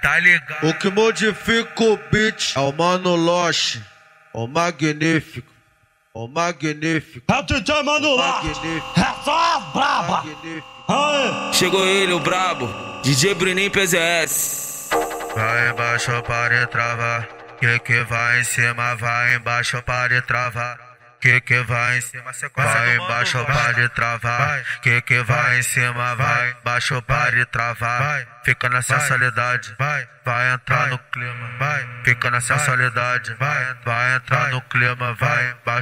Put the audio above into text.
tá ligado? O que modifica o beat é o Mano Loche, o magnífico, o magnífico. É o DJ Mano Loche, é só as braba. Aê. Chegou ele, o brabo, DJ Bruninho PZS. Vai embaixo para travar, que vai em cima, vai embaixo para travar. Que vai em cima, vai embaixo para travar. Que vai em cima, vai embaixo para travar. Fica na sensualidade, vai entrar no clima. Fica na sensualidade, vai entrar no clima, vai embaixo.